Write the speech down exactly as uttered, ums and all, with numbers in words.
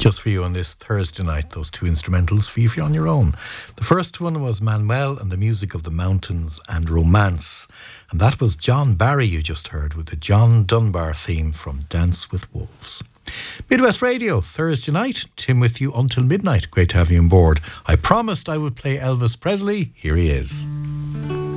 Just for you on this Thursday night, those two instrumentals for you if you're on your own. The first one was Manuel and the Music of the Mountains and Romance. And that was John Barry you just heard with the John Dunbar theme from Dance with Wolves. Midwest Radio, Thursday night. Tim with you until midnight. Great to have you on board. I promised I would play Elvis Presley. Here he is.